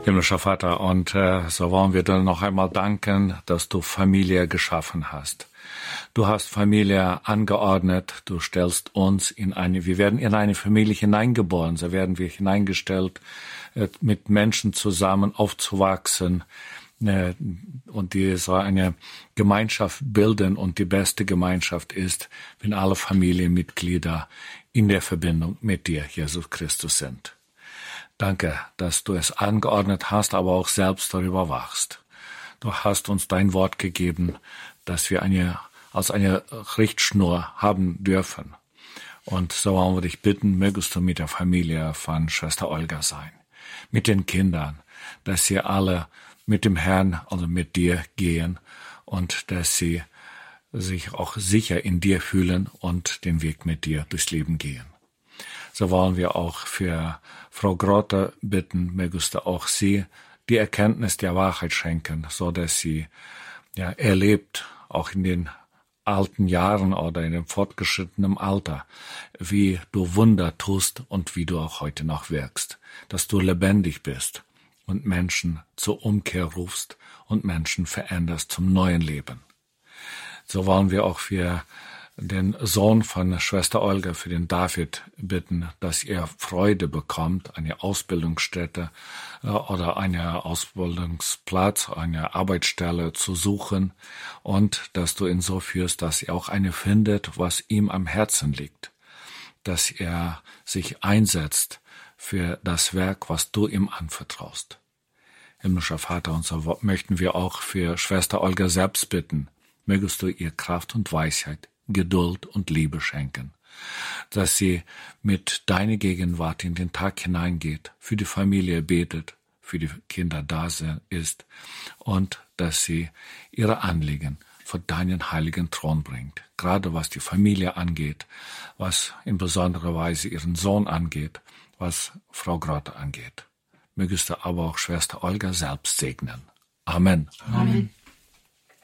Himmlischer Vater, und so wollen wir dir noch einmal danken, dass du Familie geschaffen hast. Du hast Familie angeordnet, du stellst uns wir werden in eine Familie hineingeboren, so werden wir hineingestellt, mit Menschen zusammen aufzuwachsen, und die so eine Gemeinschaft bilden, und die beste Gemeinschaft ist, wenn alle Familienmitglieder in der Verbindung mit dir, Jesus Christus, sind. Danke, dass du es angeordnet hast, aber auch selbst darüber wachst. Du hast uns dein Wort gegeben, dass wir als eine Richtschnur haben dürfen. Und so wollen wir dich bitten, mögest du mit der Familie von Schwester Olga sein, mit den Kindern, dass sie alle mit dem Herrn, also mit dir gehen, und dass sie sich auch sicher in dir fühlen und den Weg mit dir durchs Leben gehen. So wollen wir auch für Frau Grotte bitten, mögest du auch sie die Erkenntnis der Wahrheit schenken, so dass sie erlebt, auch in den alten Jahren oder in dem fortgeschrittenen Alter, wie du Wunder tust und wie du auch heute noch wirkst, dass du lebendig bist und Menschen zur Umkehr rufst und Menschen veränderst zum neuen Leben. So wollen wir auch für den Sohn von Schwester Olga, für den David, bitten, dass er Freude bekommt, eine Ausbildungsstätte oder einen Ausbildungsplatz, eine Arbeitsstelle zu suchen, und dass du ihn so führst, dass er auch eine findet, was ihm am Herzen liegt, dass er sich einsetzt für das Werk, was du ihm anvertraust. Himmlischer Vater, und so möchten wir auch für Schwester Olga selbst bitten, mögest du ihr Kraft und Weisheit, Geduld und Liebe schenken, dass sie mit deiner Gegenwart in den Tag hineingeht, für die Familie betet, für die Kinder da ist, und dass sie ihre Anliegen vor deinen heiligen Thron bringt, gerade was die Familie angeht, was in besonderer Weise ihren Sohn angeht, was Frau Grotte angeht. Mögest du aber auch Schwester Olga selbst segnen. Amen. Amen.